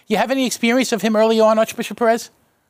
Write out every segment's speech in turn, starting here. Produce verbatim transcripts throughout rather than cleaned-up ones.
You have any experience of him early on, Archbishop Perez?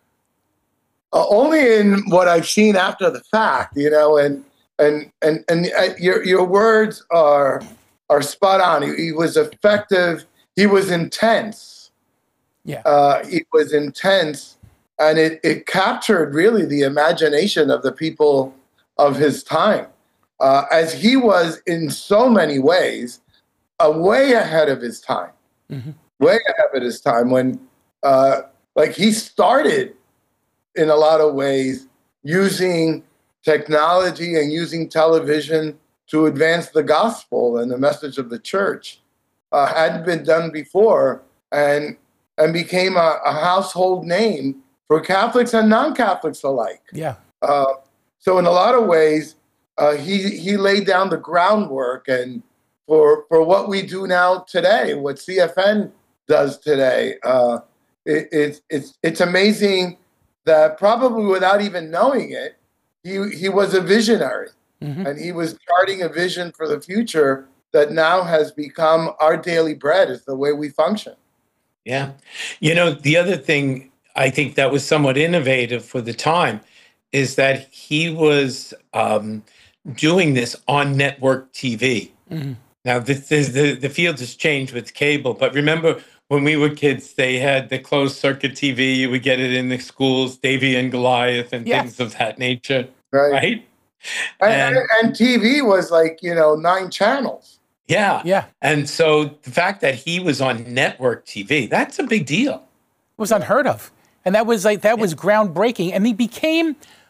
Uh, only in what I've seen after the fact, you know, and and and and uh, your your words are are spot on. He, he was effective. He was intense. Yeah. Uh, he was intense, and it it captured really the imagination of the people of his time, uh, as he was in so many ways, uh, way ahead of his time, mm-hmm. way ahead of his time when, uh, like he started in a lot of ways using technology and using television to advance the gospel and the message of the church. Uh, hadn't been done before, and and became a, a household name for Catholics and non-Catholics alike. Yeah. Uh, so in a lot of ways, uh, he he laid down the groundwork, and for for what we do now today, what C F N does today, uh, it, it's it's it's amazing that probably without even knowing it, he he was a visionary, mm-hmm. and he was charting a vision for the future that now has become our daily bread, is the way we function. Yeah. You know, the other thing I think that was somewhat innovative for the time is that he was um, doing this on network T V. Mm-hmm. Now, this is the, the field has changed with cable, but remember when we were kids, they had the closed circuit T V. You would get it in the schools, Davy and Goliath and yes. things of that nature. Right. Right. And, and, and T V was like, you know, nine channels. Yeah. Yeah. And so the fact that he was on network T V, that's a big deal. It was unheard of. And that was like, that yeah. was groundbreaking. And he became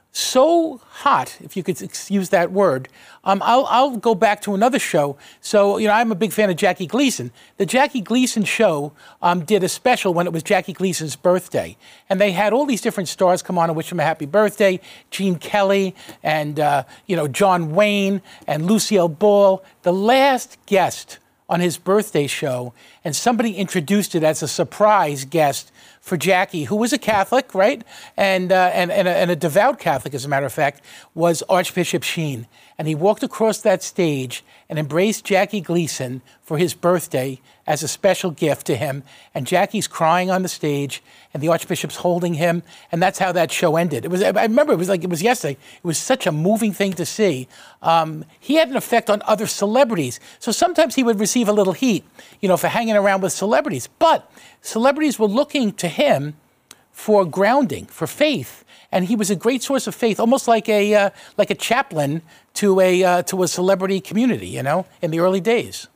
so hot, if you could use that word. Um, I'll, I'll go back to another show. So, you know, I'm a big fan of Jackie Gleason. The Jackie Gleason show um, did a special when it was Jackie Gleason's birthday. And they had all these different stars come on and wish him a happy birthday. Gene Kelly and, uh, you know, John Wayne and Lucille Ball. The last guest on his birthday show, and somebody introduced it as a surprise guest for Jackie, who was a Catholic, right? And, uh, and, and, a, and a devout Catholic, as a matter of fact, was Archbishop Sheen. And he walked across that stage and embraced Jackie Gleason for his birthday as a special gift to him. And Jackie's crying on the stage, and the Archbishop's holding him. And that's how that show ended. It was, I remember it was like it was yesterday. It was such a moving thing to see. Um, he had an effect on other celebrities. So sometimes he would receive a little heat, you know, for hanging around with celebrities. But celebrities were looking to him for grounding, for faith. And he was a great source of faith, almost like a uh, like a chaplain to a uh, to a celebrity community, you know, in the early days.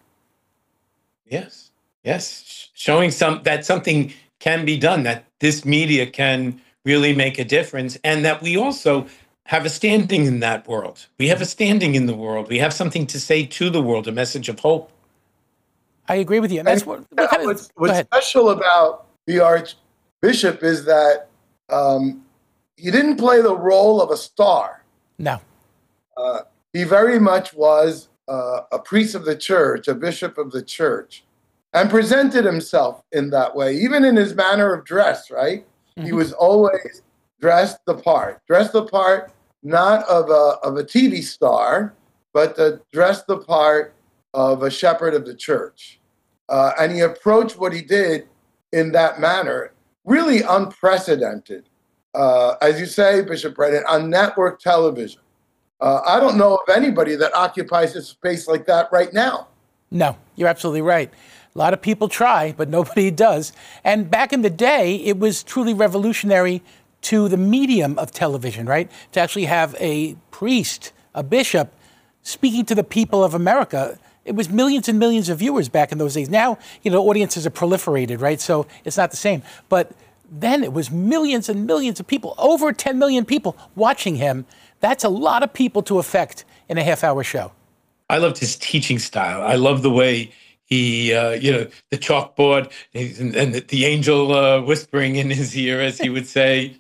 Yes, yes, showing some that something can be done, that this media can really make a difference, and that we also have a standing in that world. We have a standing in the world. We have something to say to the world, a message of hope. I agree with you. And that's what, what kind of, what's, what's special about the Archbishop is that um, he didn't play the role of a star. No. Uh, he very much was uh, a priest of the church, a bishop of the church, and presented himself in that way, even in his manner of dress, right? Mm-hmm. He was always dressed the part, dressed the part not of a, of a T V star, but the, dressed the part of a shepherd of the church. Uh, and he approached what he did in that manner, really unprecedented. Uh, as you say, Bishop Brennan, on network television. Uh, I don't know of anybody that occupies a space like that right now. No, you're absolutely right. A lot of people try, but nobody does. And back in the day, it was truly revolutionary to the medium of television, right? To actually have a priest, a bishop, speaking to the people of America. It was millions and millions of viewers back in those days. Now, you know, audiences are proliferated, right? So it's not the same. But then it was millions and millions of people, over ten million people watching him. That's a lot of people to affect in a half-hour show. I loved his teaching style. I love the way he, uh, you know, the chalkboard and, and the, the angel uh, whispering in his ear, as he would say.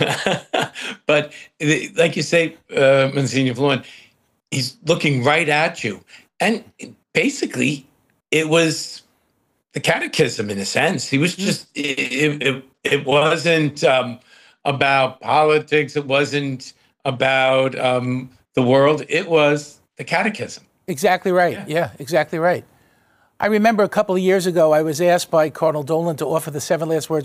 But like you say, uh, Monsignor Florin, he's looking right at you. And basically, it was the catechism in a sense. He was just, it, it, it wasn't um, about politics. It wasn't about um, the world. It was the catechism. Exactly right. Yeah, yeah exactly right. I remember a couple of years ago, I was asked by Cardinal Dolan to offer the seven last words